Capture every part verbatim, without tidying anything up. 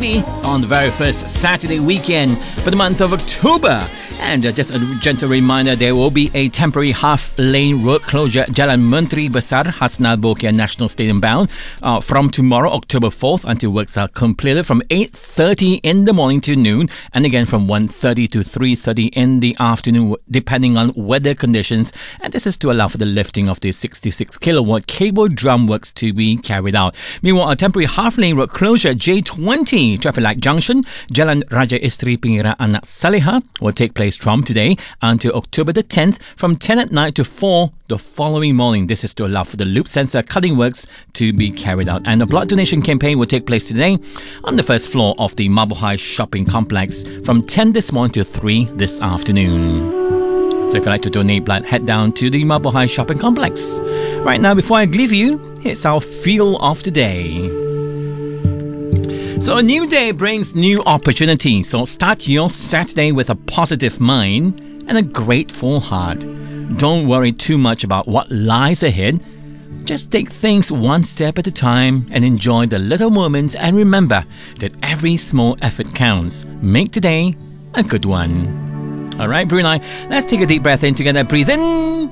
baby, on the very first Saturday weekend for the month of October. And uh, just a gentle reminder, there will be a temporary half-lane road closure at Jalan Menteri Besar, Hasnal Bokeh National Stadium bound uh, from tomorrow, October fourth, until works are completed from eight thirty in the morning to noon, and again from one thirty to three thirty in the afternoon, depending on weather conditions. And this is to allow for the lifting of the sixty-six kilowatt cable drum works to be carried out. Meanwhile, a temporary half-lane road closure at J twenty Traffic Light Junction, Jalan Raja Isteri Pengira Anak Saleha, will take place from today until October the tenth from ten at night to four the following morning. This is to allow for the loop sensor cutting works to be carried out. And a blood donation campaign will take place today on the first floor of the Marble High Shopping Complex from ten this morning to three this afternoon. So if you'd like to donate blood, head down to the Marble High Shopping Complex. Right now, before I leave you, here's our feel of the day. So a new day brings new opportunities. So start your Saturday with a positive mind and a grateful heart. Don't worry too much about what lies ahead. Just take things one step at a time and enjoy the little moments, and remember that every small effort counts. Make today a good one. Alright, Brunei, let's take a deep breath in together. Breathe in,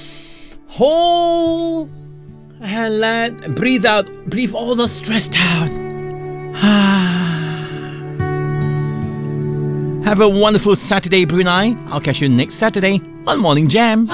hold, and let breathe out. Breathe all the stress out. Have a wonderful Saturday, Brunei. I'll catch you next Saturday on Morning Jam.